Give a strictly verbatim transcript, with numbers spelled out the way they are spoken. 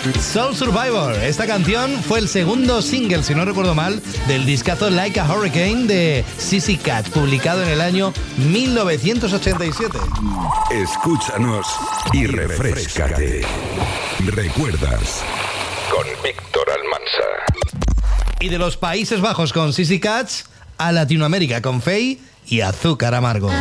Soul Survivor. Esta canción fue el segundo single, si no recuerdo mal, del discazo Like a Hurricane de Sissy Cat, publicado en el año mil novecientos ochenta y siete. Escúchanos y refréscate. Recuerdas con Víctor Almansa. Y de los Países Bajos con Sissy Cat a Latinoamérica con Faye y Azúcar Amargo.